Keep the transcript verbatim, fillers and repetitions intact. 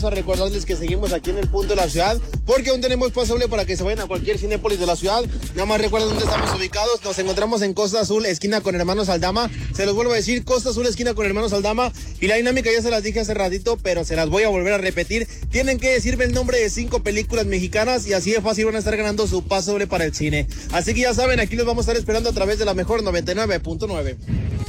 A recordarles que seguimos aquí en el punto de la ciudad, porque aún tenemos paso doble para que se vayan a cualquier Cinépolis de la ciudad. Nada más recuerden dónde estamos ubicados. Nos encontramos en Costa Azul, esquina con Hermanos Aldama. Se los vuelvo a decir, Costa Azul, esquina con Hermanos Aldama. Y la dinámica ya se las dije hace ratito, pero se las voy a volver a repetir. Tienen que decirme el nombre de cinco películas mexicanas y así de fácil van a estar ganando su paso doble para el cine. Así que ya saben, aquí los vamos a estar esperando a través de la mejor noventa y nueve punto nueve.